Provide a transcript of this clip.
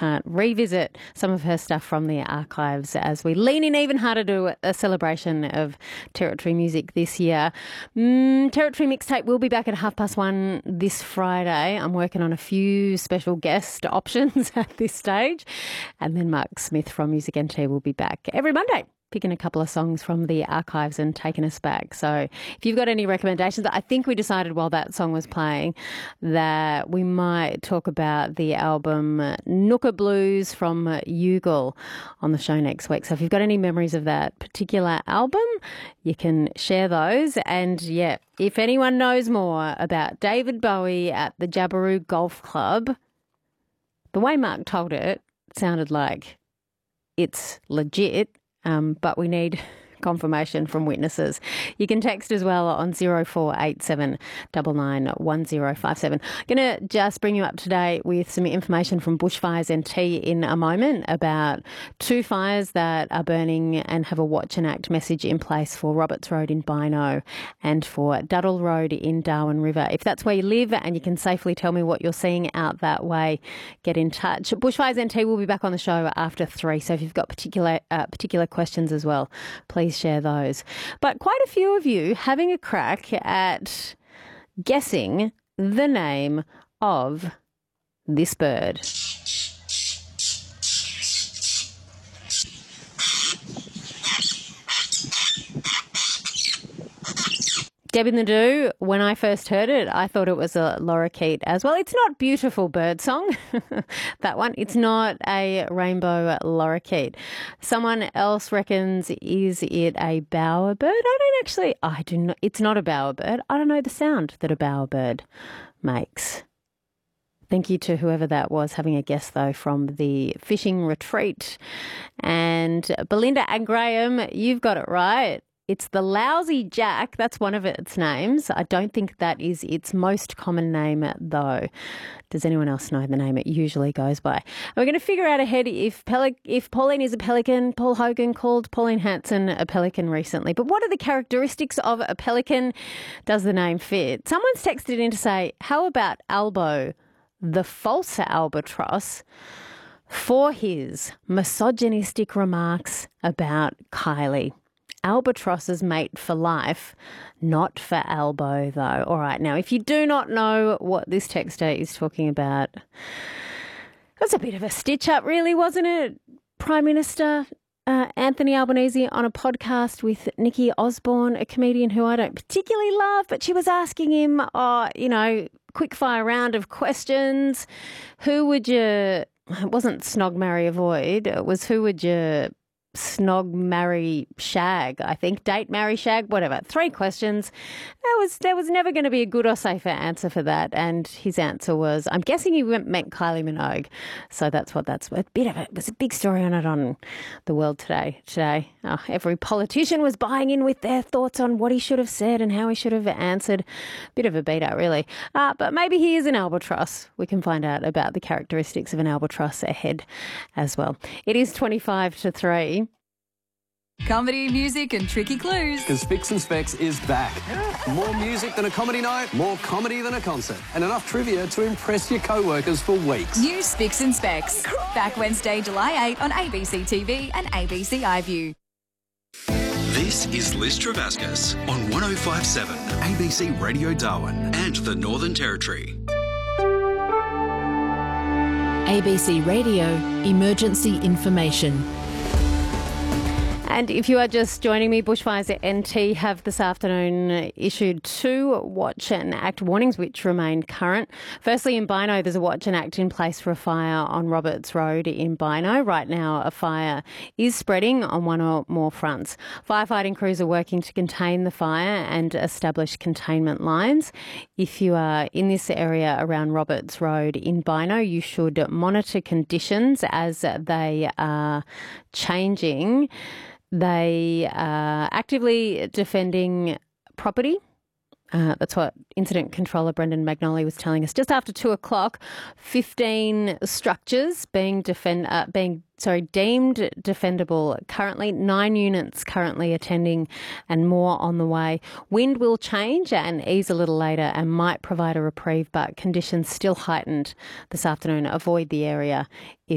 can't revisit some of her stuff from the archives as we lean in even harder to a celebration of Territory music this year. Territory Mixtape will be back at 1:30 this Friday. I'm working on a few special guest options at this stage. And then Mark Smith from Music NT will be back every Monday, picking a couple of songs from the archives and taking us back. So if you've got any recommendations, I think we decided while that song was playing that we might talk about the album Nooka Blues from Youghal on the show next week. So if you've got any memories of that particular album, you can share those. And yeah, if anyone knows more about David Bowie at the Jabiru Golf Club, the way Mark told it sounded like it's legit. But we need confirmation from witnesses. You can text as well on 0487 991057. Going to just bring you up to date with some information from Bushfires NT in a moment about 2 fires that are burning and have a watch and act message in place for Roberts Road in Bynoe and for Duddle Road in Darwin River. If that's where you live and you can safely tell me what you're seeing out that way, get in touch. Bushfires NT will be back on the show after 3, so if you've got particular questions as well, please share those. But quite a few of you having a crack at guessing the name of this bird. Debbie Nadeau, when I first heard it, I thought it was a lorikeet as well. It's not beautiful bird song, that one. It's not a rainbow lorikeet. Someone else reckons, is it a bowerbird? I do not. It's not a bowerbird. I don't know the sound that a bowerbird makes. Thank you to whoever that was having a guess, though, from the fishing retreat. And Belinda and Graham, you've got it right. It's the lousy jack. That's one of its names. I don't think that is its most common name, though. Does anyone else know the name it usually goes by? And we're going to figure out ahead if Pauline is a pelican. Paul Hogan called Pauline Hanson a pelican recently. But what are the characteristics of a pelican? Does the name fit? Someone's texted in to say, how about Albo, the false albatross, for his misogynistic remarks about Kylie? Albatrosses mate for life, not for Albo, though. All right, now, if you do not know what this texter is talking about, that's a bit of a stitch-up, really, wasn't it? Prime Minister Anthony Albanese on a podcast with Nikki Osborne, a comedian who I don't particularly love, but she was asking him, quick-fire round of questions. Who would you... It wasn't snog, marry, avoid. It was who would you... snog, marry, shag, I think. Date, marry, shag, whatever. 3 questions. There was never going to be a good or safer answer for that. And his answer was, I'm guessing he meant Kylie Minogue. So that's a bit of it. It was a big story on it on The World today. Every politician was buying in with their thoughts on what he should have said and how he should have answered. Bit of a beat out, really. But maybe he is an albatross. We can find out about the characteristics of an albatross ahead as well. It is 25 to 3. Comedy, music and tricky clues. Because Spicks and Specs is back. More music than a comedy night, more comedy than a concert, and enough trivia to impress your co-workers for weeks. New Spicks and Specs. Back Wednesday, July 8 on ABC TV and ABC iView. This is Liz Travascus on 105.7 ABC Radio Darwin and the Northern Territory. ABC Radio Emergency Information. And if you are just joining me, Bushfires NT have this afternoon issued 2 watch and act warnings which remain current. Firstly, in Bynoe, there's a watch and act in place for a fire on Roberts Road in Bynoe. Right now, a fire is spreading on one or more fronts. Firefighting crews are working to contain the fire and establish containment lines. If you are in this area around Roberts Road in Bynoe, you should monitor conditions as they are changing. They are actively defending property. That's what Incident Controller Brendan Magnoli was telling us. Just after 2 o'clock, 15 structures deemed defendable currently, 9 units currently attending and more on the way. Wind will change and ease a little later and might provide a reprieve, but conditions still heightened this afternoon. Avoid the area if